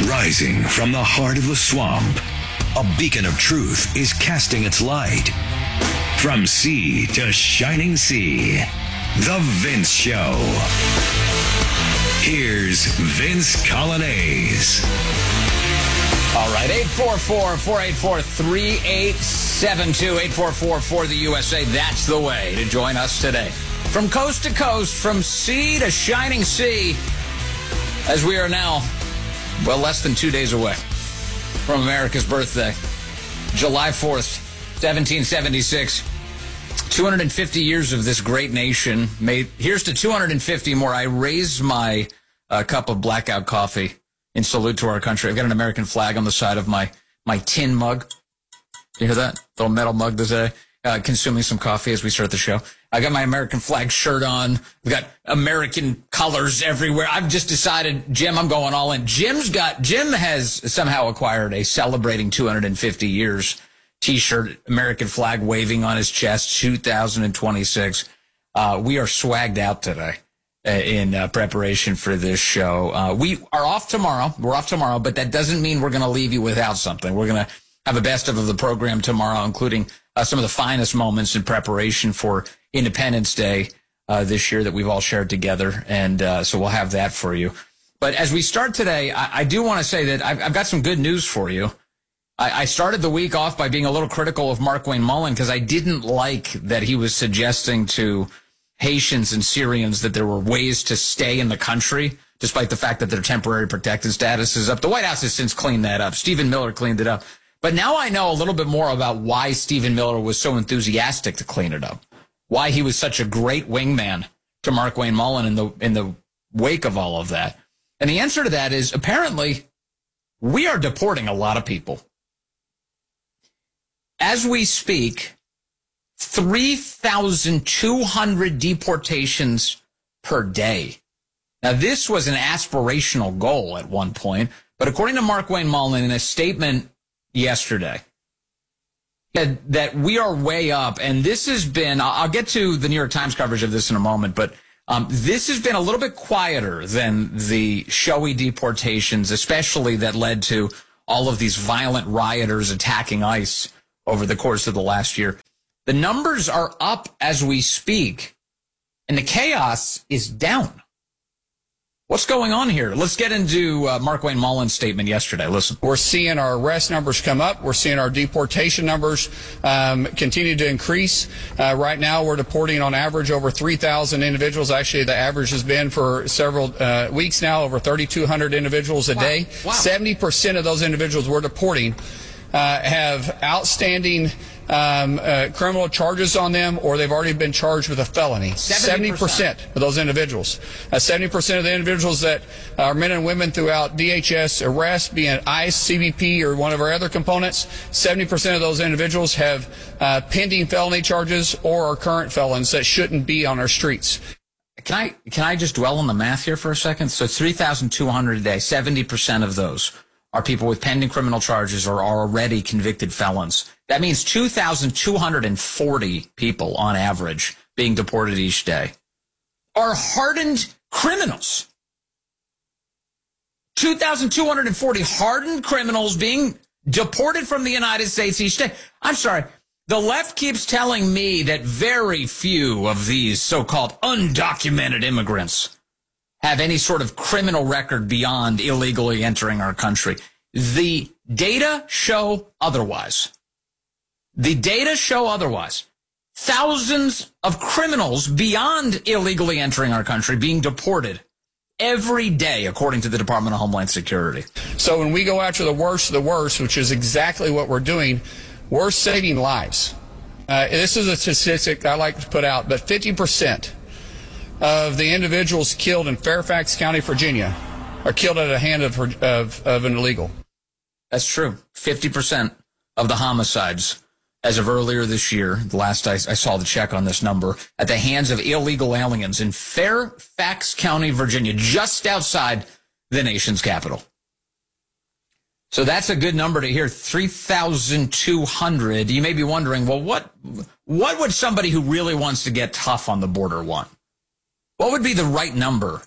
Rising from the heart of the swamp, a beacon of truth is casting its light. From sea to shining sea, The Vince Show. Here's Vince Coglianese. All right, 844-484-3872, 844-4-the-USA. That's the way to join us today. From coast to coast, from sea to shining sea, as we are now, well, less than 2 days away from America's birthday, July 4th, 1776. 250 years of this great nation. Here's to 250 more. I raise my cup of blackout coffee in salute to our country. I've got an American flag on the side of my tin mug. You hear that? Little metal mug today. Consuming some coffee as we start the show. I got my American flag shirt on. We've got American colors everywhere. I've just decided, Jim, I'm going all in. Jim has somehow acquired a celebrating 250 years T-shirt, American flag waving on his chest, 2026. We are swagged out today in preparation for this show. We are off tomorrow. We're off tomorrow, but that doesn't mean we're going to leave you without something. We're going to have a best of the program tomorrow, including some of the finest moments in preparation for Independence Day this year that we've all shared together. And so we'll have that for you. But as we start today, I do want to say that I've got some good news for you. I started the week off by being a little critical of Markwayne Mullin because I didn't like that he was suggesting to Haitians and Syrians that there were ways to stay in the country, despite the fact that their temporary protected status is up. The White House has since cleaned that up. Stephen Miller cleaned it up. But now I know a little bit more about why Stephen Miller was so enthusiastic to clean it up, why he was such a great wingman to Markwayne Mullin in the wake of all of that. And the answer to that is apparently we are deporting a lot of people. As we speak, 3,200 deportations per day. Now, this was an aspirational goal at one point, but according to Markwayne Mullin in a statement yesterday, that we are way up, and this has been, I'll get to the New York Times coverage of this in a moment, but this has been a little bit quieter than the showy deportations, especially that led to all of these violent rioters attacking ICE over the course of the last year. The numbers are up as we speak, and the chaos is down. What's going on here? Let's get into Markwayne Mullin's statement yesterday. Listen. We're seeing our arrest numbers come up. We're seeing our deportation numbers continue to increase. Right now, we're deporting on average over 3,000 individuals. Actually, the average has been for several weeks now, over 3,200 individuals a day. Wow. 70% of those individuals we're deporting have outstanding criminal charges on them, or they've already been charged with a felony. 70% of those individuals. 70% of the individuals that are men and women throughout DHS arrest, be it ICE, CBP, or one of our other components, 70% of those individuals have pending felony charges or are current felons that shouldn't be on our streets. Can I just dwell on the math here for a second? So it's 3,200 a day. 70% of those are people with pending criminal charges or are already convicted felons. That means 2,240 people on average being deported each day are hardened criminals. 2,240 hardened criminals being deported from the United States each day. I'm sorry. The left keeps telling me that very few of these so-called undocumented immigrants have any sort of criminal record beyond illegally entering our country. The data show otherwise. The data show otherwise. Thousands of criminals beyond illegally entering our country being deported every day, according to the Department of Homeland Security. So when we go after the worst of the worst, which is exactly what we're doing, we're saving lives. This is a statistic I like to put out, but 50% of the individuals killed in Fairfax County, Virginia, are killed at the hand of an illegal. That's true. 50% of the homicides as of earlier this year, the last I saw the check on this number, at the hands of illegal aliens in Fairfax County, Virginia, just outside the nation's capital. So that's a good number to hear, 3,200. You may be wondering, well, what would somebody who really wants to get tough on the border want? What would be the right number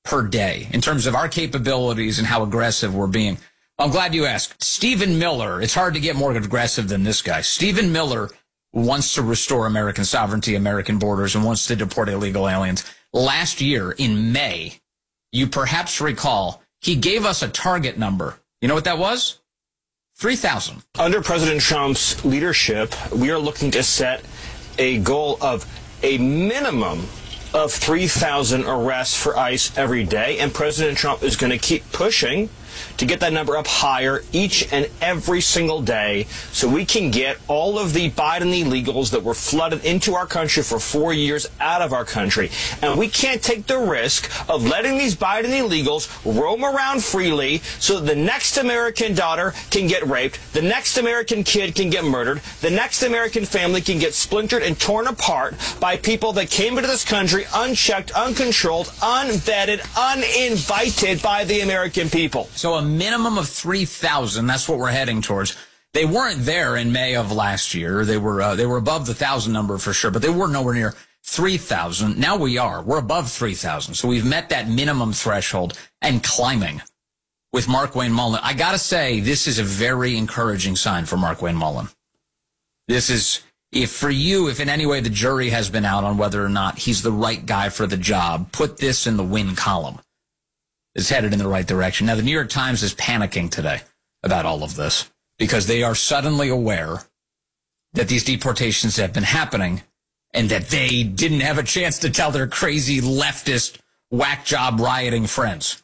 per day in terms of our capabilities and how aggressive we're being. I'm glad you asked. Stephen Miller, it's hard to get more aggressive than this guy. Stephen Miller wants to restore American sovereignty, American borders, and wants to deport illegal aliens. Last year, in May, you perhaps recall, he gave us a target number. You know what that was? 3,000. Under President Trump's leadership, we are looking to set a goal of a minimum of 3,000 arrests for ICE every day, and President Trump is going to keep pushing to get that number up higher each and every single day so we can get all of the Biden illegals that were flooded into our country for 4 years out of our country. And we can't take the risk of letting these Biden illegals roam around freely so that the next American daughter can get raped, the next American kid can get murdered, the next American family can get splintered and torn apart by people that came into this country unchecked, uncontrolled, unvetted, uninvited by the American people. So a minimum of 3,000, that's what we're heading towards. They weren't there in May of last year. They were above the 1,000 number for sure, but they were nowhere near 3,000. Now we are. We're above 3,000. So we've met that minimum threshold and climbing with Markwayne Mullin. I got to say, this is a very encouraging sign for Markwayne Mullin. This is, if in any way the jury has been out on whether or not he's the right guy for the job, put this in the win column. Is headed in the right direction. Now, the New York Times is panicking today about all of this because they are suddenly aware that these deportations have been happening and that they didn't have a chance to tell their crazy leftist whack job rioting friends.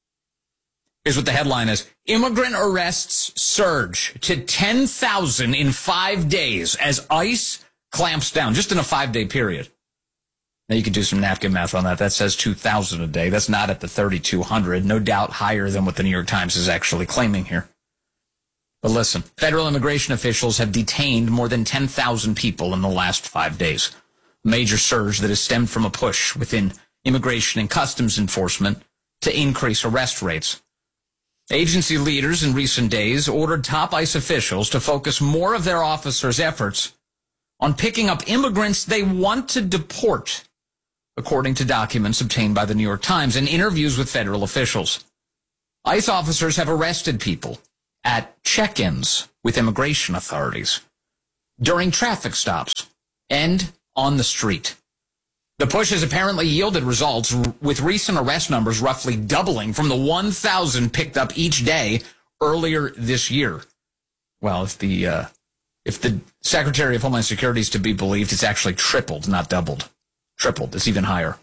Here's what the headline is. Immigrant arrests surge to 10,000 in 5 days as ICE clamps down, just in a 5-day period. Now, you can do some napkin math on that. That says 2,000 a day. That's not at the 3,200. No doubt higher than what the New York Times is actually claiming here. But listen, federal immigration officials have detained more than 10,000 people in the last 5 days. A major surge that has stemmed from a push within immigration and customs enforcement to increase arrest rates. Agency leaders in recent days ordered top ICE officials to focus more of their officers' efforts on picking up immigrants they want to deport, according to documents obtained by the New York Times and interviews with federal officials. ICE officers have arrested people at check-ins with immigration authorities, during traffic stops, and on the street. The push has apparently yielded results, with recent arrest numbers roughly doubling from the 1,000 picked up each day earlier this year. Well, if the Secretary of Homeland Security is to be believed, it's actually tripled, not doubled. Tripled. It's even higher.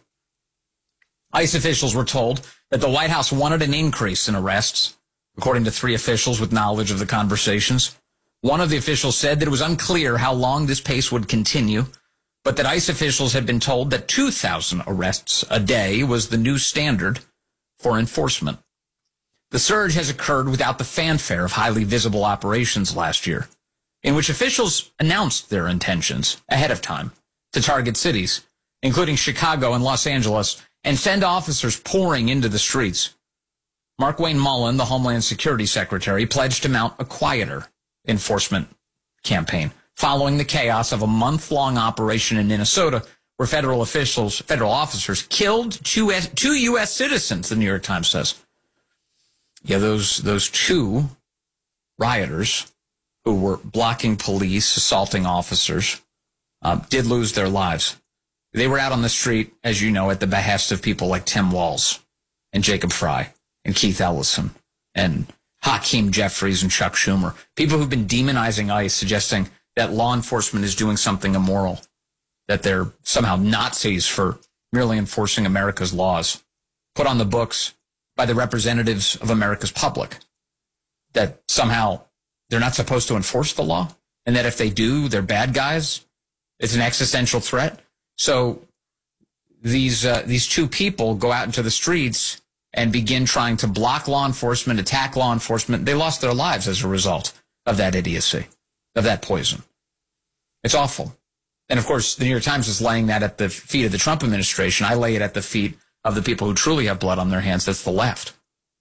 ICE officials were told that the White House wanted an increase in arrests, according to 3 officials with knowledge of the conversations. One of the officials said that it was unclear how long this pace would continue, but that ICE officials had been told that 2,000 arrests a day was the new standard for enforcement. The surge has occurred without the fanfare of highly visible operations last year, in which officials announced their intentions ahead of time to target cities, including Chicago and Los Angeles, and send officers pouring into the streets. Markwayne Mullin, the Homeland Security Secretary, pledged to mount a quieter enforcement campaign following the chaos of a month-long operation in Minnesota where federal officers killed two U.S. citizens, the New York Times says. Yeah, those 2 rioters who were blocking police, assaulting officers, did lose their lives. They were out on the street, as you know, at the behest of people like Tim Walz and Jacob Fry and Keith Ellison and Hakeem Jeffries and Chuck Schumer. People who've been demonizing ICE, suggesting that law enforcement is doing something immoral, that they're somehow Nazis for merely enforcing America's laws, put on the books by the representatives of America's public, that somehow they're not supposed to enforce the law, and that if they do, they're bad guys. It's an existential threat. So these 2 people go out into the streets and begin trying to block law enforcement, attack law enforcement. They lost their lives as a result of that idiocy, of that poison. It's awful. And, of course, the New York Times is laying that at the feet of the Trump administration. I lay it at the feet of the people who truly have blood on their hands. That's the left.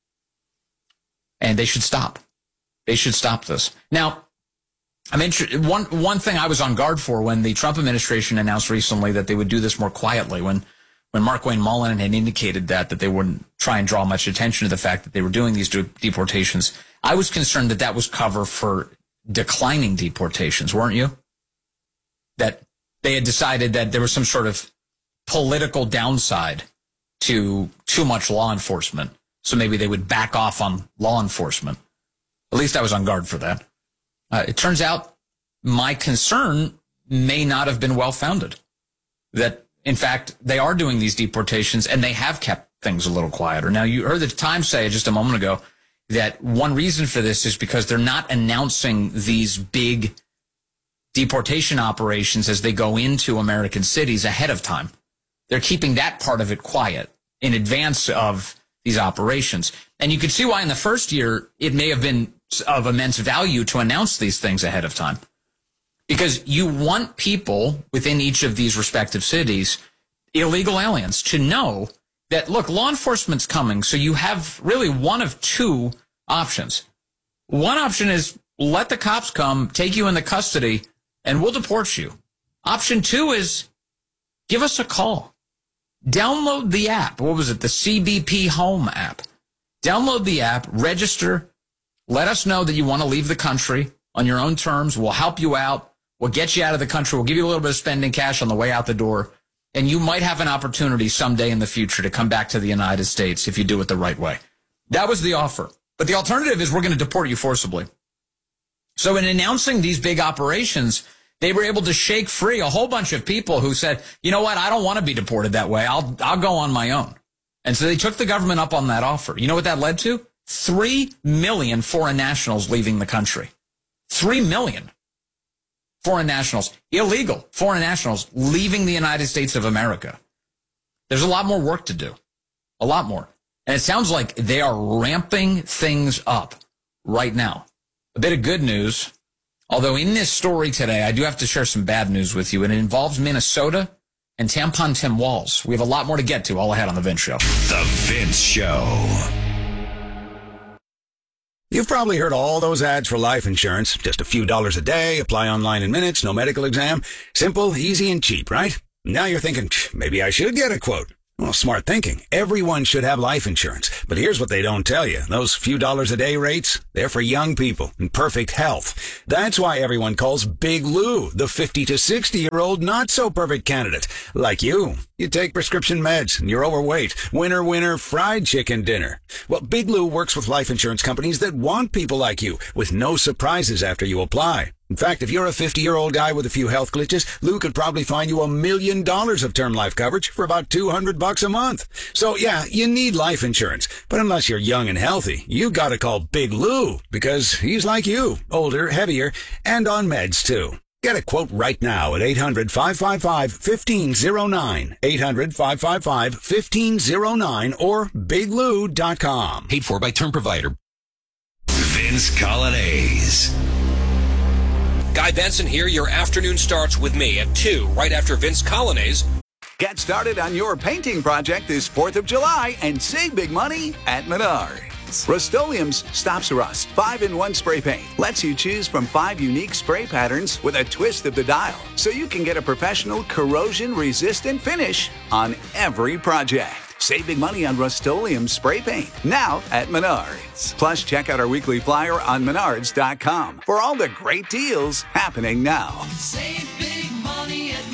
And they should stop. They should stop this. Now, one thing I was on guard for when the Trump administration announced recently that they would do this more quietly, when when Markwayne Mullin had indicated that they wouldn't try and draw much attention to the fact that they were doing these deportations, I was concerned that was cover for declining deportations, weren't you? That they had decided that there was some sort of political downside to too much law enforcement, so maybe they would back off on law enforcement. At least I was on guard for that. It turns out my concern may not have been well-founded. That, in fact, they are doing these deportations and they have kept things a little quieter. Now, you heard the Times say just a moment ago that one reason for this is because they're not announcing these big deportation operations as they go into American cities ahead of time. They're keeping that part of it quiet in advance of these operations. And you can see why in the first year it may have been of immense value to announce these things ahead of time. Because you want people within each of these respective cities, illegal aliens, to know that, look, law enforcement's coming, so you have really one of two options. One option is let the cops come, take you into custody, and we'll deport you. Option two is give us a call. Download the app. What was it? The CBP Home app. Download the app, register, let us know that you want to leave the country on your own terms. We'll help you out. We'll get you out of the country. We'll give you a little bit of spending cash on the way out the door. And you might have an opportunity someday in the future to come back to the United States if you do it the right way. That was the offer. But the alternative is we're going to deport you forcibly. So in announcing these big operations, they were able to shake free a whole bunch of people who said, you know what, I don't want to be deported that way. I'll go on my own. And so they took the government up on that offer. You know what that led to? 3 million foreign nationals leaving the country. 3 million foreign nationals, illegal foreign nationals leaving the United States of America. There's a lot more work to do. A lot more. And it sounds like they are ramping things up right now. A bit of good news. Although in this story today, I do have to share some bad news with you, and it involves Minnesota and Tampon Tim Walz. We have a lot more to get to all ahead on The Vince Show. The Vince Show. You've probably heard all those ads for life insurance. Just a few dollars a day, apply online in minutes, no medical exam. Simple, easy, and cheap, right? Now you're thinking, maybe I should get a quote. Well, smart thinking. Everyone should have life insurance. But here's what they don't tell you. Those few dollars a day rates, they're for young people in perfect health. That's why everyone calls Big Lou the 50 to 60-year-old not-so-perfect candidate. Like you. You take prescription meds and you're overweight. Winner, winner, fried chicken dinner. Well, Big Lou works with life insurance companies that want people like you with no surprises after you apply. In fact, if you're a 50-year-old guy with a few health glitches, Lou could probably find you $1 million of term life coverage for about $200 a month. So yeah, you need life insurance. But unless you're young and healthy, you gotta call Big Lou because he's like you, older, heavier, and on meds too. Get a quote right now at 800-555-1509, 800-555-1509, or biglou.com. Paid for by term provider. Vince Coglianese. Guy Benson here. Your afternoon starts with me at 2, right after Vince Coglianese. Get started on your painting project this 4th of July and save big money at Menards. Rust-Oleum's Stops Rust 5-in-1 spray paint lets you choose from 5 unique spray patterns with a twist of the dial, so you can get a professional corrosion-resistant finish on every project. Save big money on Rust-Oleum spray paint now at Menards. Plus, check out our weekly flyer on Menards.com for all the great deals happening now. Save big money at Menards.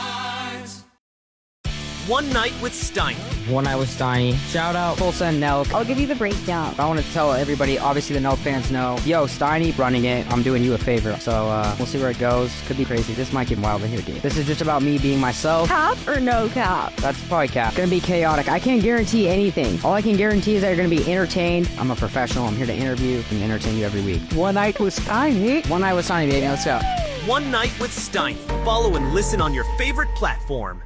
One Night with Steiny. One Night with Steiny. Shout out Tulsa and Nelk. I'll give you the breakdown. I want to tell everybody, obviously the Nelk fans know, yo, Steiny running it. I'm doing you a favor. So we'll see where it goes. Could be crazy. This might get wild in here, dude. This is just about me being myself. Cap or no cap? That's probably cap. It's gonna be chaotic. I can't guarantee anything. All I can guarantee is that you're gonna be entertained. I'm a professional. I'm here to interview and entertain you every week. One Night with Steiny. One Night with Steiny, baby. Let's go. One Night with Steiny. Follow and listen on your favorite platform.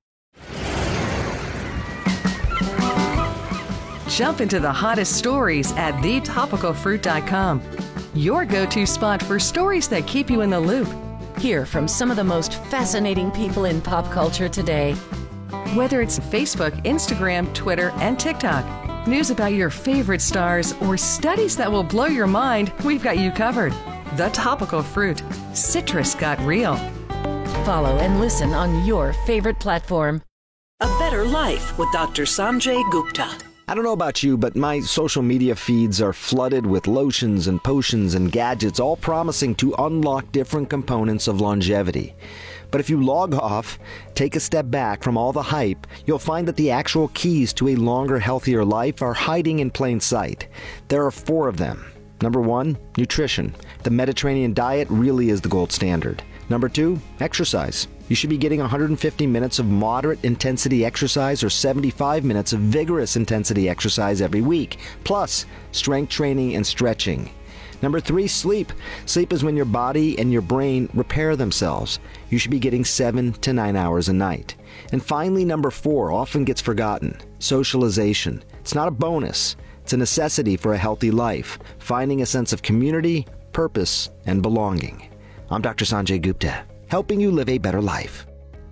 Jump into the hottest stories at thetopicalfruit.com. Your go-to spot for stories that keep you in the loop. Hear from some of the most fascinating people in pop culture today. Whether it's Facebook, Instagram, Twitter, and TikTok, news about your favorite stars, or studies that will blow your mind, we've got you covered. The Topical Fruit. Citrus got real. Follow and listen on your favorite platform. A better better life with Dr. Sanjay Gupta. I don't know about you, but my social media feeds are flooded with lotions and potions and gadgets, all promising to unlock different components of longevity. But if you log off, take a step back from all the hype, you'll find that the actual keys to a longer, healthier life are hiding in plain sight. There are 4 of them. Number 1, nutrition. The Mediterranean diet really is the gold standard. Number 2, exercise. You should be getting 150 minutes of moderate intensity exercise or 75 minutes of vigorous intensity exercise every week, plus strength training and stretching. Number 3, sleep. Sleep is when your body and your brain repair themselves. You should be getting 7 to 9 hours a night. And finally, number 4 often gets forgotten. Socialization. It's not a bonus. It's a necessity for a healthy life. Finding a sense of community, purpose, and belonging. I'm Dr. Sanjay Gupta, helping you live a better life.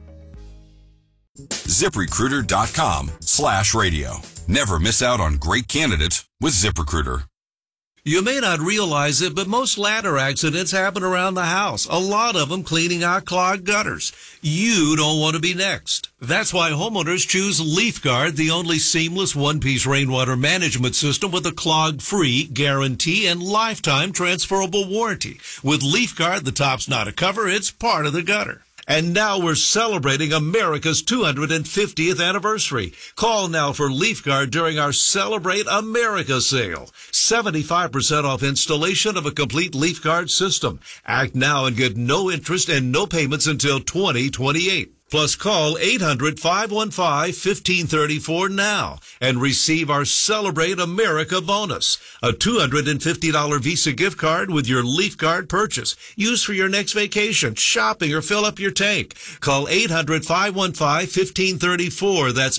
ZipRecruiter.com/radio. Never miss out on great candidates with ZipRecruiter. You may not realize it, but most ladder accidents happen around the house. A lot of them cleaning out clogged gutters. You don't want to be next. That's why homeowners choose LeafGuard, the only seamless one-piece rainwater management system with a clog-free guarantee and lifetime transferable warranty. With LeafGuard, the top's not a cover, it's part of the gutter. And now we're celebrating America's 250th anniversary. Call now for LeafGuard during our Celebrate America sale. 75% off installation of a complete LeafGuard system. Act now and get no interest and no payments until 2028. Plus, call 800-515-1534 now and receive our Celebrate America bonus, a $250 Visa gift card with your LeafGuard purchase. Use for your next vacation, shopping, or fill up your tank. Call 800-515-1534. That's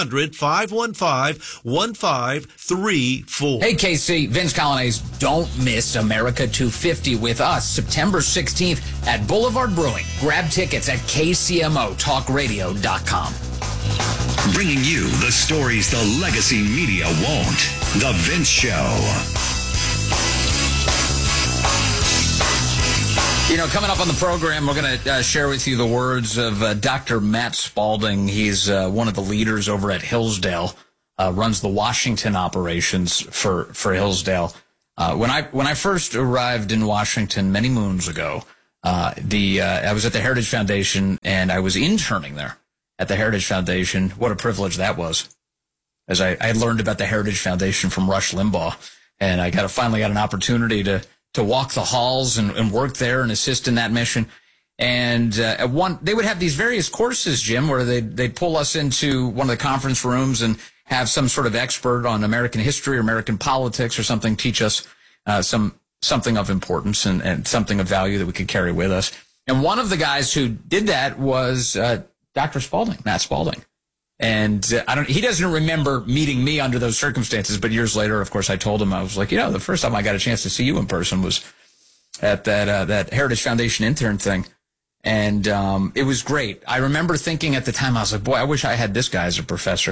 800-515-1534. Hey, KC, Vince Colonnese, don't miss America 250 with us September 16th at Boulevard Brewing. Grab tickets at KCMOTalkRadio.com. Bringing you the stories the legacy media won't. The Vince Show. You know, coming up on the program, we're going to share with you the words of Dr. Matt Spalding. He's one of the leaders over at Hillsdale, runs the Washington operations for Hillsdale. When I first arrived in Washington many moons ago, I was at the Heritage Foundation, and I was interning there at the Heritage Foundation. What a privilege that was, as I had learned about the Heritage Foundation from Rush Limbaugh, and I finally got an opportunity to walk the halls and work there and assist in that mission. And they would have these various courses, Jim, where they'd pull us into one of the conference rooms and have some sort of expert on American history or American politics or something teach us something of importance and something of value that we could carry with us. And one of the guys who did that was Dr. Spalding, Matt Spalding. And he doesn't remember meeting me under those circumstances, but years later, of course, I told him, I was like, the first time I got a chance to see you in person was at that Heritage Foundation intern thing. And it was great. I remember thinking at the time, I was like, boy, I wish I had this guy as a professor.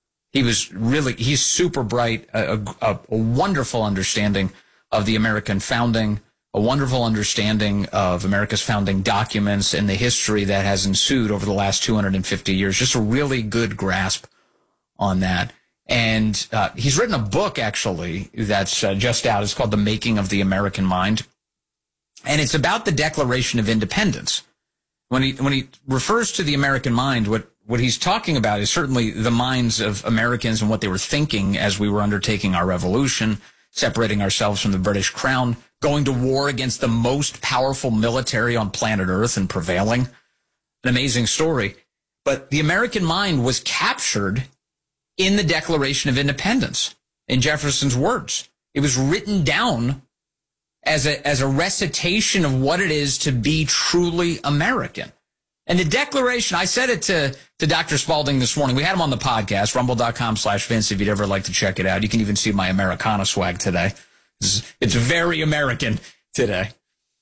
He's super bright, a wonderful understanding of the American founding, a wonderful understanding of America's founding documents and the history that has ensued over the last 250 years. Just a really good grasp on that. And he's written a book, actually, that's just out. It's called The Making of the American Mind. And it's about the Declaration of Independence. When he refers to the American mind, what he's talking about is certainly the minds of Americans and what they were thinking as we were undertaking our revolution, separating ourselves from the British Crown, going to war against the most powerful military on planet Earth and prevailing. An amazing story. But the American mind was captured in the Declaration of Independence, in Jefferson's words. It was written down as a recitation of what it is to be truly American. And the Declaration, I said it to Dr. Spalding this morning. We had him on the podcast, rumble.com/Vince, if you'd ever like to check it out. You can even see my Americana swag today. It's very American today.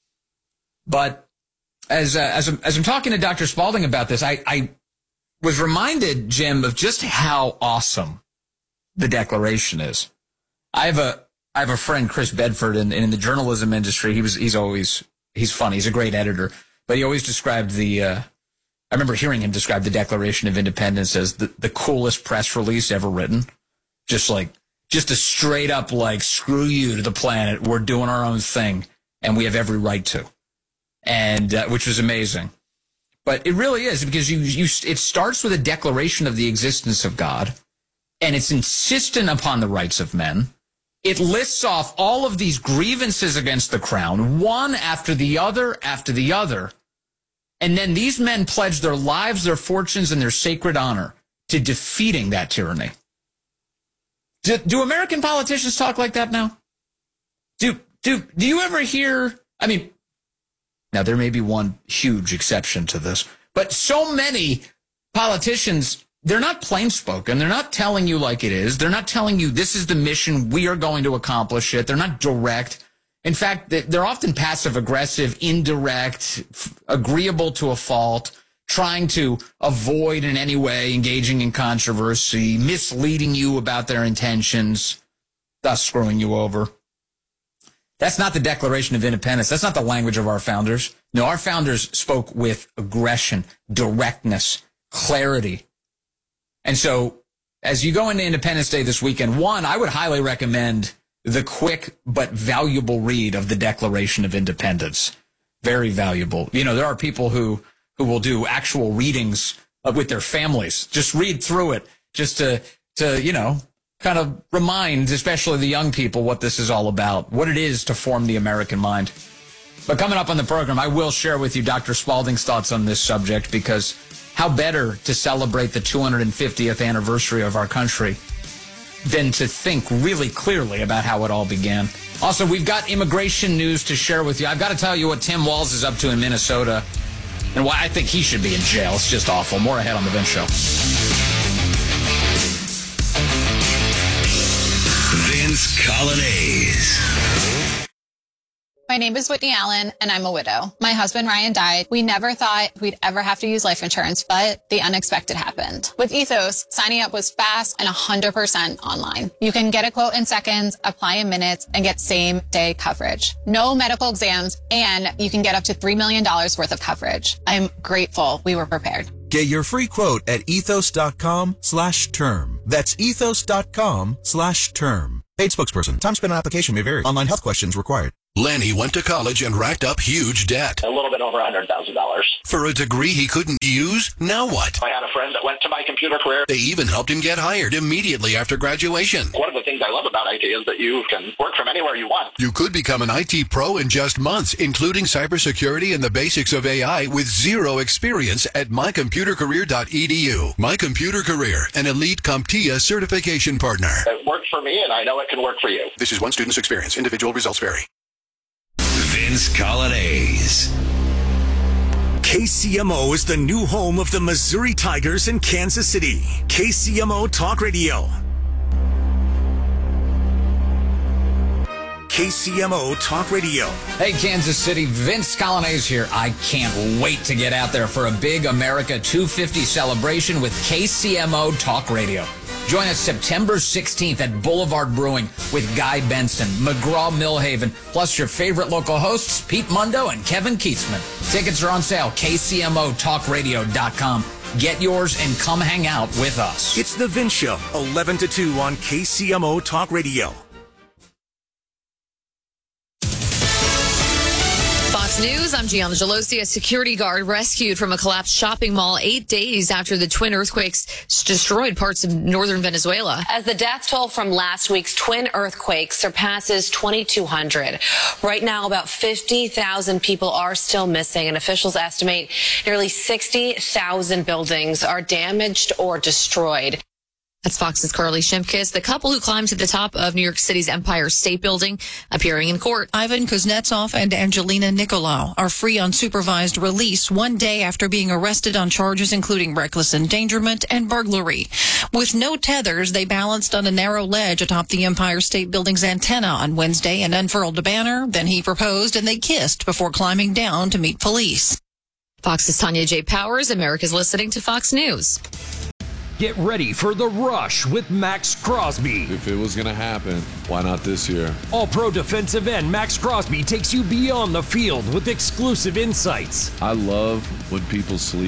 But as I'm talking to Dr. Spalding about this, I was reminded, Jim, of just how awesome the Declaration is. I have a friend, Chris Bedford, and in the journalism industry, he's funny. He's a great editor, but he always described the I remember hearing him describe the Declaration of Independence as the coolest press release ever written. Just a straight up like, screw you to the planet. We're doing our own thing, and we have every right to. And which was amazing. But it really is, because it starts with a declaration of the existence of God, and it's insistent upon the rights of men. It lists off all of these grievances against the crown, one after the other after the other. And then these men pledge their lives, their fortunes, and their sacred honor to defeating that tyranny. Do American politicians talk like that now? Do you ever hear, I mean, now there may be one huge exception to this, but so many politicians, they're not plain spoken. They're not telling you like it is. They're not telling you this is the mission, we are going to accomplish it. They're not direct. In fact, they're often passive aggressive, indirect, agreeable to a fault, trying to avoid in any way engaging in controversy, misleading you about their intentions, thus screwing you over. That's not the Declaration of Independence. That's not the language of our founders. No, our founders spoke with aggression, directness, clarity. And so as you go into Independence Day this weekend, one, I would highly recommend the quick but valuable read of the Declaration of Independence. Very valuable. You know, there are people who will do actual readings with their families. Just read through it just to kind of remind, especially the young people, what this is all about, what it is to form the American mind. But coming up on the program, I will share with you Dr. Spalding's thoughts on this subject, because how better to celebrate the 250th anniversary of our country than to think really clearly about how it all began. Also, we've got immigration news to share with you. I've got to tell you what Tim Walz is up to in Minnesota and why I think he should be in jail. It's just awful. More ahead on The Vince Show. Vince Colonnese. My name is Whitney Allen, and I'm a widow. My husband, Ryan, died. We never thought we'd ever have to use life insurance, but the unexpected happened. With Ethos, signing up was fast and 100% online. You can get a quote in seconds, apply in minutes, and get same-day coverage. No medical exams, and you can get up to $3 million worth of coverage. I'm grateful we were prepared. Get your free quote at ethos.com/term. That's ethos.com/term. Paid spokesperson. Time spent on application may vary. Online health questions required. Lenny went to college and racked up huge debt. A little bit over $100,000. For a degree he couldn't use? Now what? I had a friend that went to My Computer Career. They even helped him get hired immediately after graduation. One of the things I love about IT is that you can work from anywhere you want. You could become an IT pro in just months, including cybersecurity and the basics of AI with zero experience at mycomputercareer.edu. My Computer Career, an elite CompTIA certification partner. It worked for me, and I know it can work for you. This is one student's experience. Individual results vary. Vince Colonnese. KCMO is the new home of the Missouri Tigers in Kansas City. KCMO Talk Radio. KCMO Talk Radio. Hey, Kansas City, Vince Colonnese here. I can't wait to get out there for a big America 250 celebration with KCMO Talk Radio. Join us September 16th at Boulevard Brewing with Guy Benson, McGraw-Millhaven, plus your favorite local hosts, Pete Mundo and Kevin Keatsman. Tickets are on sale, KCMOTalkRadio.com. Get yours and come hang out with us. It's The Vince Show, 11 to 2 on KCMO Talk Radio. Fox News, I'm Gianna Gelosi. A security guard rescued from a collapsed shopping mall 8 days after the twin earthquakes destroyed parts of northern Venezuela. As the death toll from last week's twin earthquakes surpasses 2,200. Right now, about 50,000 people are still missing, and officials estimate nearly 60,000 buildings are damaged or destroyed. That's Fox's Carly Shimkus. The couple who climbed to the top of New York City's Empire State Building appearing in court. Ivan Kuznetsov and Angelina Nicolau are free on supervised release 1 day after being arrested on charges including reckless endangerment and burglary. With no tethers, they balanced on a narrow ledge atop the Empire State Building's antenna on Wednesday and unfurled a banner. Then he proposed and they kissed before climbing down to meet police. Fox's Tanya J. Powers. America's listening to Fox News. Get ready for The Rush with Max Crosby. If it was going to happen, why not this year? All-Pro defensive end Max Crosby takes you beyond the field with exclusive insights. I love when people sleep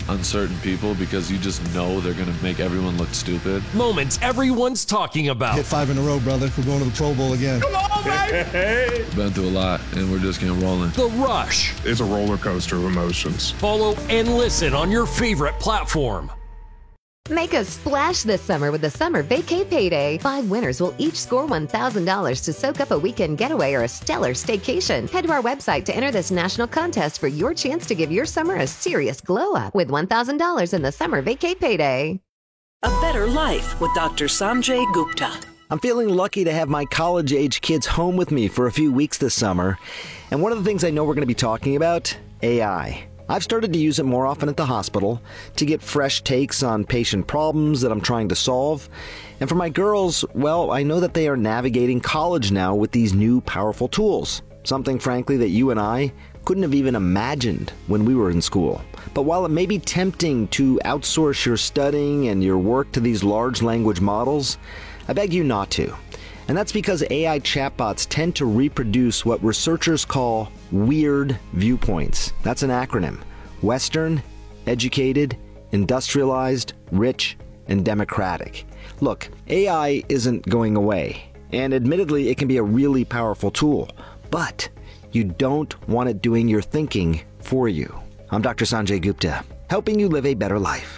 on certain people because you just know they're going to make everyone look stupid. Moments everyone's talking about. Hit 5 in a row, brother. We're going to the Pro Bowl again. Come on, baby! Been through a lot, and we're just getting rolling. The Rush. It's a roller coaster of emotions. Follow and listen on your favorite platform. Make a splash this summer with the Summer Vacay Payday. 5 winners will each score $1,000 to soak up a weekend getaway or a stellar staycation. Head to our website to enter this national contest for your chance to give your summer a serious glow up with $1,000 in the Summer Vacay Payday. A better life with Dr. Sanjay Gupta. I'm feeling lucky to have my college-age kids home with me for a few weeks this summer. And one of the things I know we're going to be talking about, AI. I've started to use it more often at the hospital to get fresh takes on patient problems that I'm trying to solve. And for my girls, well, I know that they are navigating college now with these new powerful tools. Something, frankly, that you and I couldn't have even imagined when we were in school. But while it may be tempting to outsource your studying and your work to these large language models, I beg you not to. And that's because AI chatbots tend to reproduce what researchers call weird viewpoints. That's an acronym. Western, educated, industrialized, rich, and democratic. Look, AI isn't going away. And admittedly, it can be a really powerful tool. But you don't want it doing your thinking for you. I'm Dr. Sanjay Gupta, helping you live a better life.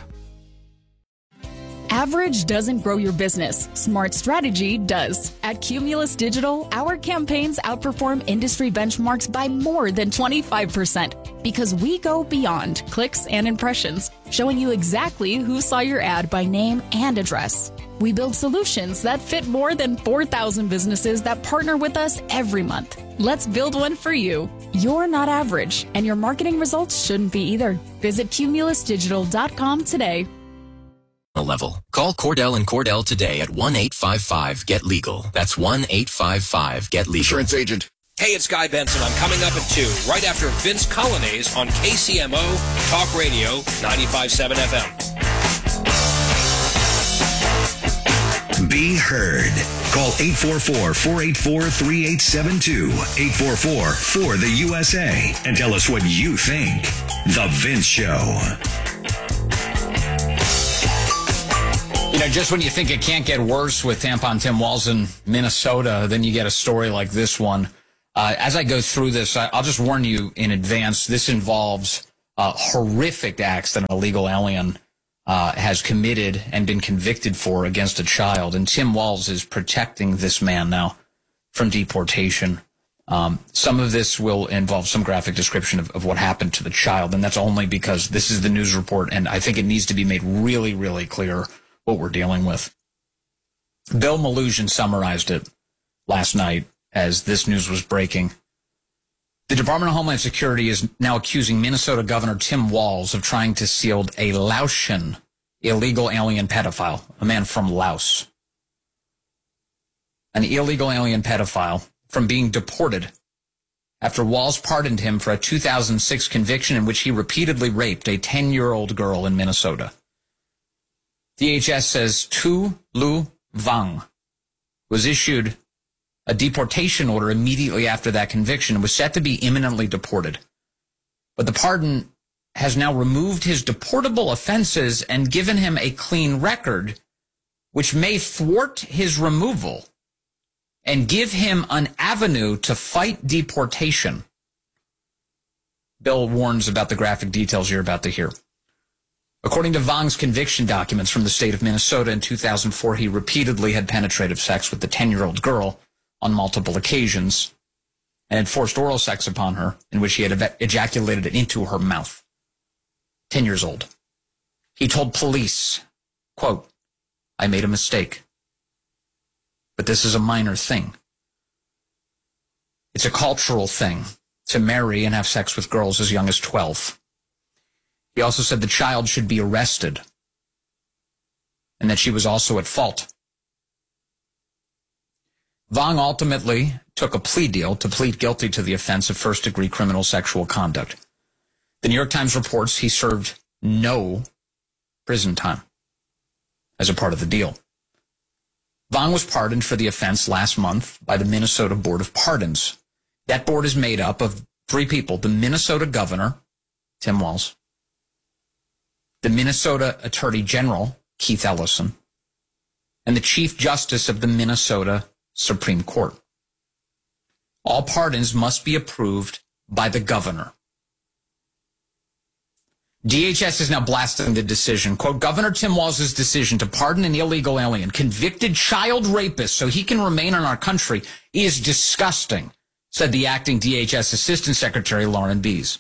Average doesn't grow your business. Smart strategy does. At Cumulus Digital, our campaigns outperform industry benchmarks by more than 25% because we go beyond clicks and impressions, showing you exactly who saw your ad by name and address. We build solutions that fit more than 4,000 businesses that partner with us every month. Let's build one for you. You're not average, and your marketing results shouldn't be either. Visit cumulusdigital.com today. Level. Call Cordell and Cordell today at 1-855-GET-LEGAL. That's 1-855-GET-LEGAL. Insurance agent. Hey, it's Guy Benson. I'm coming up at 2, right after Vince Colonnese on KCMO Talk Radio 95.7 FM. Be heard. Call 844-484-3872. 844-4-the-USA. And tell us what you think. The Vince Show. You know, just when you think it can't get worse with Tampon Tim Walz in Minnesota, then you get a story like this one. As I go through this, I'll just warn you in advance, this involves horrific acts that an illegal alien has committed and been convicted for against a child. And Tim Walz is protecting this man now from deportation. Some of this will involve some graphic description of what happened to the child, and that's only because this is the news report, and I think it needs to be made really, really clear what we're dealing with. Bill Malugin summarized it last night as this news was breaking. The Department of Homeland Security is now accusing Minnesota Governor Tim Walz of trying to shield a Laotian illegal alien pedophile, a man from Laos. An illegal alien pedophile from being deported after Walz pardoned him for a 2006 conviction in which he repeatedly raped a 10-year-old girl in Minnesota. DHS says Tu Lu Vang was issued a deportation order immediately after that conviction and was set to be imminently deported. But the pardon has now removed his deportable offenses and given him a clean record, which may thwart his removal and give him an avenue to fight deportation. Bill warns about the graphic details you're about to hear. According to Vang's conviction documents from the state of Minnesota in 2004, he repeatedly had penetrative sex with the 10-year-old girl on multiple occasions and had forced oral sex upon her in which he had ejaculated it into her mouth. 10 years old. He told police, quote, "I made a mistake, but this is a minor thing. It's a cultural thing to marry and have sex with girls as young as 12. He also said the child should be arrested and that she was also at fault. Vang ultimately took a plea deal to plead guilty to the offense of first-degree criminal sexual conduct. The New York Times reports he served no prison time as a part of the deal. Vang was pardoned for the offense last month by the Minnesota Board of Pardons. That board is made up of 3 people: the Minnesota governor, Tim Walz, the Minnesota Attorney General, Keith Ellison, and the Chief Justice of the Minnesota Supreme Court. All pardons must be approved by the governor. DHS is now blasting the decision. Quote, Governor Tim Walz's decision to pardon an illegal alien, convicted child rapist, so he can remain in our country is disgusting, said the acting DHS Assistant Secretary Lauren Bees.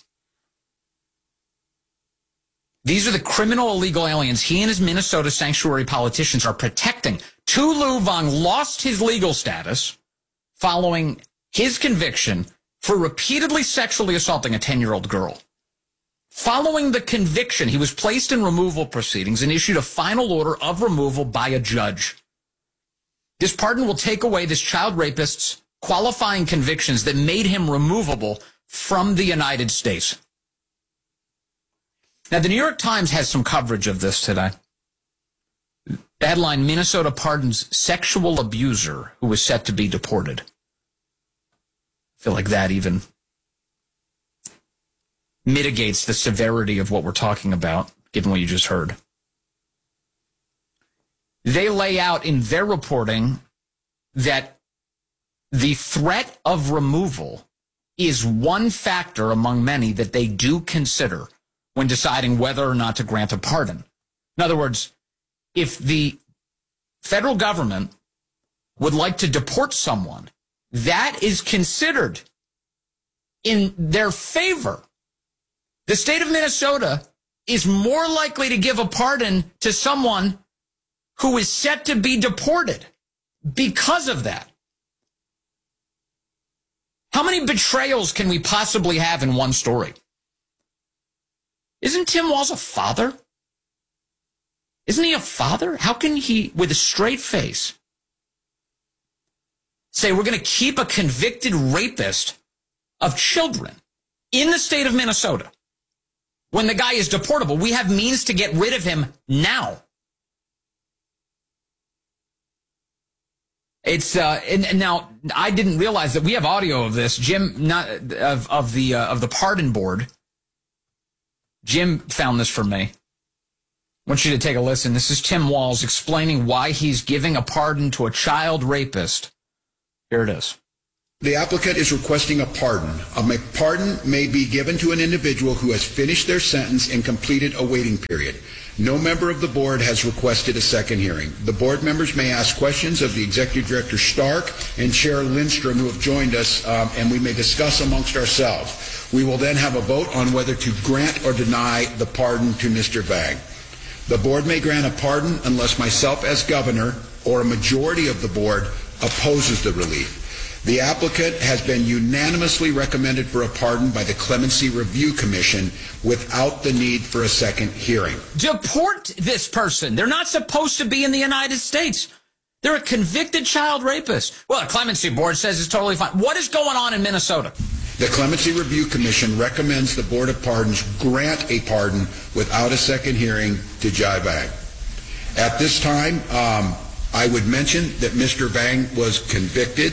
These are the criminal illegal aliens he and his Minnesota sanctuary politicians are protecting. Tu Lu Vong lost his legal status following his conviction for repeatedly sexually assaulting a 10-year-old girl. Following the conviction, he was placed in removal proceedings and issued a final order of removal by a judge. This pardon will take away this child rapist's qualifying convictions that made him removable from the United States. Now, the New York Times has some coverage of this today. The headline, Minnesota pardons sexual abuser who was set to be deported. I feel like that even mitigates the severity of what we're talking about, given what you just heard. They lay out in their reporting that the threat of removal is one factor among many that they do consider when deciding whether or not to grant a pardon. In other words, if the federal government would like to deport someone, that is considered in their favor. The state of Minnesota is more likely to give a pardon to someone who is set to be deported because of that. How many betrayals can we possibly have in one story? Isn't Tim Walz a father? Isn't he a father? How can he, with a straight face, say we're going to keep a convicted rapist of children in the state of Minnesota when the guy is deportable? We have means to get rid of him now. It's and now I didn't realize that we have audio of this. Jim, of the pardon board. Jim found this for me. I want you to take a listen. This is Tim Walz explaining why he's giving a pardon to a child rapist. Here it is. The applicant is requesting a pardon. A pardon may be given to an individual who has finished their sentence and completed a waiting period. No member of the board has requested a second hearing. The board members may ask questions of the Executive Director Stark and Chair Lindstrom, who have joined us, and we may discuss amongst ourselves. We will then have a vote on whether to grant or deny the pardon to Mr. Vang. The board may grant a pardon unless myself as governor or a majority of the board opposes the relief. The applicant has been unanimously recommended for a pardon by the Clemency Review Commission without the need for a second hearing. Deport this person. They're not supposed to be in the United States. They're a convicted child rapist. Well, the Clemency Board says it's totally fine. What is going on in Minnesota? The Clemency Review Commission recommends the Board of Pardons grant a pardon without a second hearing to Jai Vang. At this time, I would mention that Mr. Vang was convicted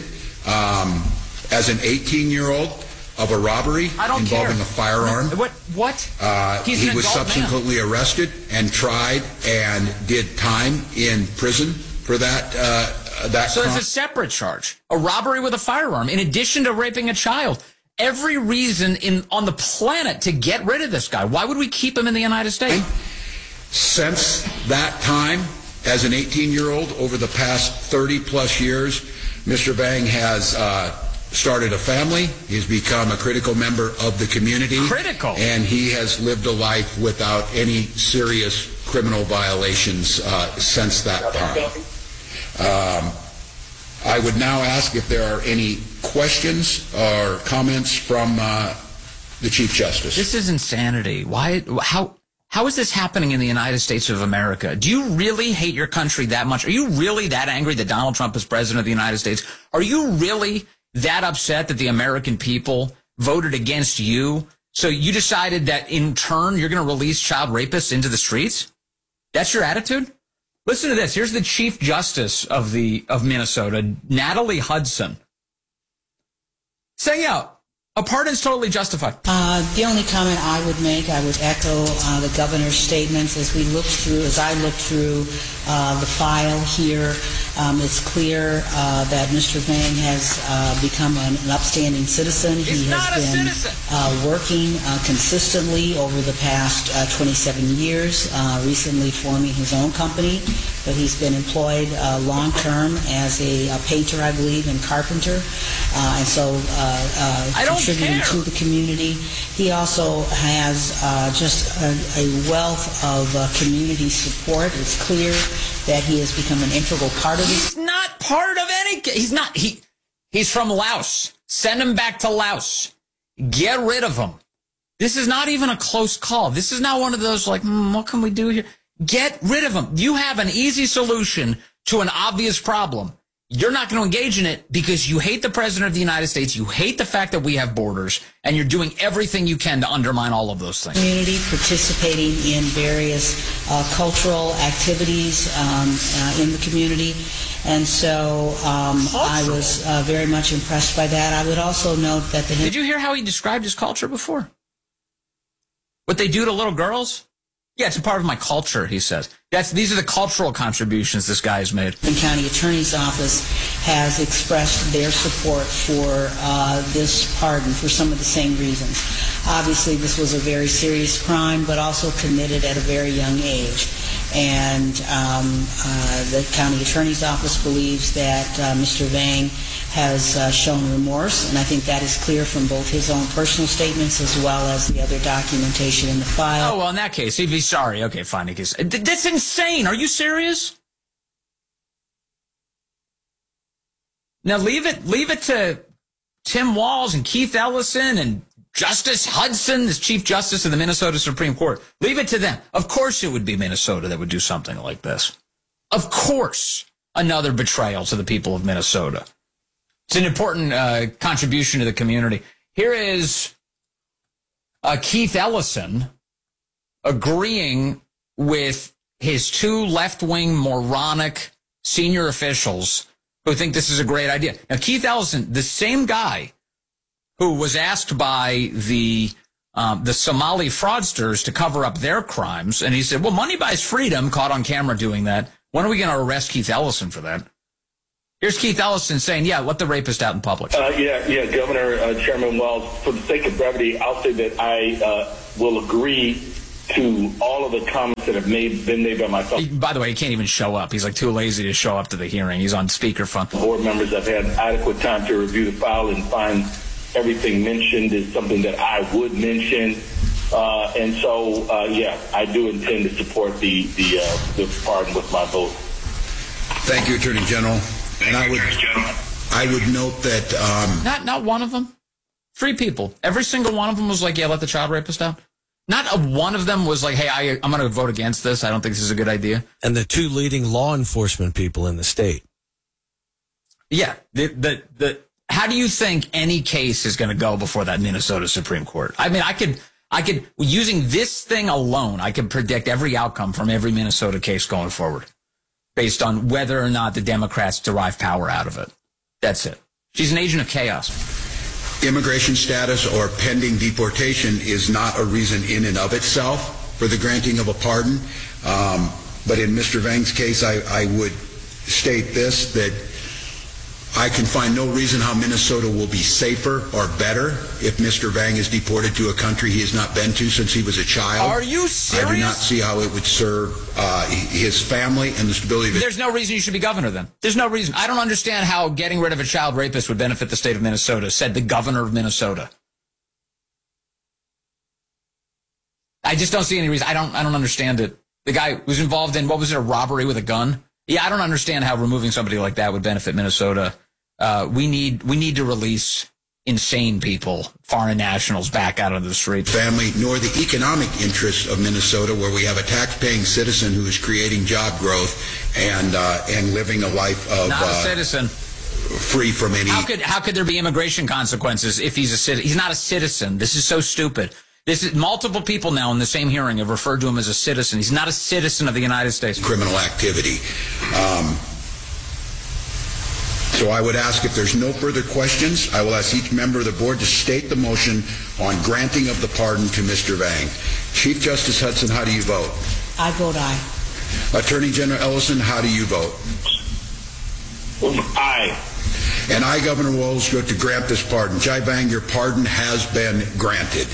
as an 18-year-old of a robbery involving a firearm. What? He was subsequently arrested and tried and did time in prison for that So crime. it's a separate charge, a robbery with a firearm, in addition to raping a child. Every reason on the planet to get rid of this guy. Why would we keep him in the United States? Since that time, as an 18-year-old, over the past 30-plus years, Mr. Vang has started a family. He's become a critical member of the community. Critical? And he has lived a life without any serious criminal violations since that time. I would now ask if there are any questions or comments from the Chief Justice. This is insanity. Why? How is this happening in the United States of America? Do you really hate your country that much? Are you really that angry that Donald Trump is president of the United States? Are you really that upset that the American people voted against you? So you decided that in turn you're going to release child rapists into the streets? That's your attitude? Listen to this. Here's the Chief Justice of Minnesota, Natalie Hudson, saying, A pardon's totally justified. The only comment I would make, I would echo the governor's statements as I looked through the file here. It's clear that Mr. Vang has become an upstanding citizen. He's not a citizen. Working consistently over the past 27 years, recently forming his own company, but he's been employed long-term as a painter, I believe, and carpenter, and so contributing to the community. He also has just a wealth of community support. It's clear that he has become an integral part of it. He's not part of any... He's not. He's from Laos. Send him back to Laos. Get rid of him. This is not even a close call. This is not one of those like, what can we do here? Get rid of him. You have an easy solution to an obvious problem. You're not going to engage in it because you hate the president of the United States. You hate the fact that we have borders, and you're doing everything you can to undermine all of those things. Community participating in various cultural activities in the community. And so I was very much impressed by that. I would also note that Did you hear how he described his culture before? What they do to little girls? Yeah, it's a part of my culture, he says. These are the cultural contributions this guy has made. The county attorney's office has expressed their support for this pardon for some of the same reasons. Obviously, this was a very serious crime, but also committed at a very young age. And the county attorney's office believes that Mr. Vang has shown remorse, and I think that is clear from both his own personal statements as well as the other documentation in the file. Oh, well, in that case, if he's sorry, okay, fine. That's insane. Are you serious? Now, leave it to Tim Walz and Keith Ellison and Justice Hudson, as Chief Justice of the Minnesota Supreme Court. Leave it to them. Of course it would be Minnesota that would do something like this. Of course, another betrayal to the people of Minnesota. It's an important contribution to the community. Here is Keith Ellison agreeing with his two left-wing moronic senior officials who think this is a great idea. Now, Keith Ellison, the same guy who was asked by the Somali fraudsters to cover up their crimes, and he said, well, money buys freedom, caught on camera doing that. When are we going to arrest Keith Ellison for that? Here's Keith Ellison saying, yeah, let the rapist out in public. Governor, Chairman Wells, for the sake of brevity, I'll say that I will agree to all of the comments that have been made by myself. By the way, he can't even show up. He's like too lazy to show up to the hearing. He's on speakerphone. Board members have had adequate time to review the file and find everything mentioned is something that I would mention. And so, I do intend to support the pardon with my vote. Thank you, Attorney General. And I would note that not one of them. 3 people. Every single one of them was like, yeah, let the child rapist out. Not one of them was like, hey, I'm going to vote against this. I don't think this is a good idea. And the 2 leading law enforcement people in the state. Yeah. How do you think any case is going to go before that Minnesota Supreme Court? I mean, I could, using this thing alone, I could predict every outcome from every Minnesota case going forward based on whether or not the Democrats derive power out of it. That's it. She's an agent of chaos. Immigration status or pending deportation is not a reason in and of itself for the granting of a pardon. But in Mr. Vang's case, I would state this, that I can find no reason how Minnesota will be safer or better if Mr. Vang is deported to a country he has not been to since he was a child. Are you serious? I do not see how it would serve his family and the stability of it. There's no reason you should be governor then. There's no reason. I don't understand how getting rid of a child rapist would benefit the state of Minnesota, said the governor of Minnesota. I just don't see any reason. I don't understand it. The guy was involved in, what was it, a robbery with a gun? Yeah, I don't understand how removing somebody like that would benefit Minnesota. We need to release insane people, foreign nationals, back out of the streets. Family, nor the economic interests of Minnesota, where we have a tax-paying citizen who is creating job growth and living a life of not a citizen, free from any. How could there be immigration consequences if he's a citizen? He's not a citizen. This is so stupid. This is multiple people now in the same hearing have referred to him as a citizen. He's not a citizen of the United States. Criminal activity. So So I would ask, if there's no further questions, I will ask each member of the board to state the motion on granting of the pardon to Mr. Vang. Chief Justice Hudson, how do you vote? I vote aye. Attorney General Ellison, how do you vote? Aye. And I, Governor Walz, vote to grant this pardon. Jai Vang, your pardon has been granted.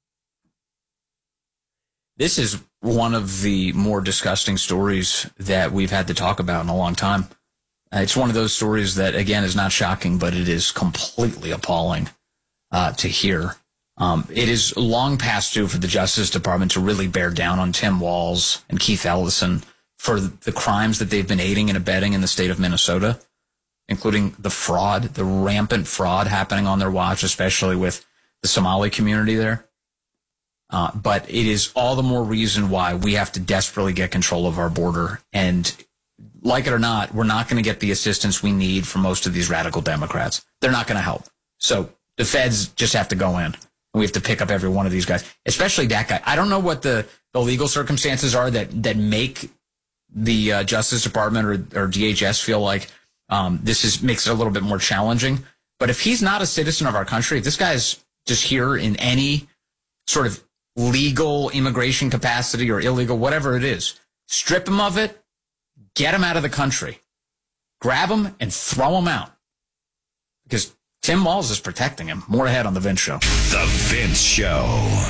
This is one of the more disgusting stories that we've had to talk about in a long time. It's one of those stories that, again, is not shocking, but it is completely appalling to hear. It is long past due for the Justice Department to really bear down on Tim Walz and Keith Ellison for the crimes that they've been aiding and abetting in the state of Minnesota, including the fraud, the rampant fraud happening on their watch, especially with the Somali community there. But it is all the more reason why we have to desperately get control of our border. And like it or not, we're not going to get the assistance we need from most of these radical Democrats. They're not going to help. So the feds just have to go in. We have to pick up every one of these guys, especially that guy. I don't know what the legal circumstances are that make the Justice Department or DHS feel like makes it a little bit more challenging. But if he's not a citizen of our country, if this guy's just here in any sort of legal immigration capacity or illegal, whatever it is, strip him of it, get him out of the country, grab him and throw him out. Because Tim Walz is protecting him. More ahead on The Vince Show. The Vince Show.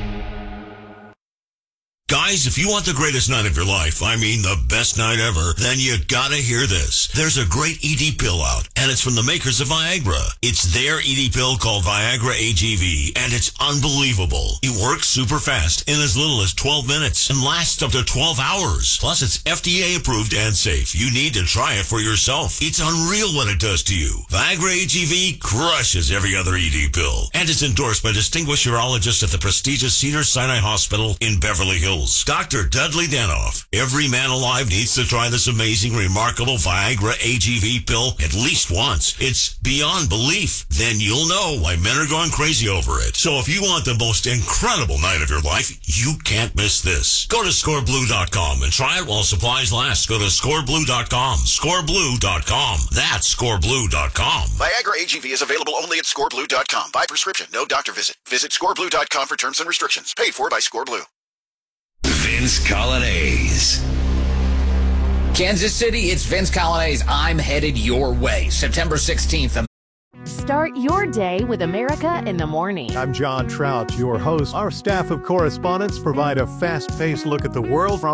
Guys, if you want the greatest night of your life, I mean the best night ever, then you gotta hear this. There's a great ED pill out, and it's from the makers of Viagra. It's their ED pill called Viagra AGV, and it's unbelievable. It works super fast in as little as 12 minutes and lasts up to 12 hours. Plus, it's FDA approved and safe. You need to try it for yourself. It's unreal what it does to you. Viagra AGV crushes every other ED pill, and it's endorsed by distinguished urologists at the prestigious Cedars-Sinai Hospital in Beverly Hills. Dr. Dudley Danoff. Every man alive needs to try this amazing, remarkable Viagra AGV pill at least once. It's beyond belief. Then you'll know why men are going crazy over it. So if you want the most incredible night of your life, you can't miss this. Go to scoreblue.com and try it while supplies last. Go to scoreblue.com. Scoreblue.com. That's scoreblue.com. Viagra AGV is available only at scoreblue.com. By prescription, no doctor visit. Visit scoreblue.com for terms and restrictions. Paid for by Scoreblue. Vince Coglianese. Kansas City, it's Vince Coglianese. I'm headed your way. September 16th. Start your day with America in the Morning. I'm John Trout, your host. Our staff of correspondents provide a fast-paced look at the world from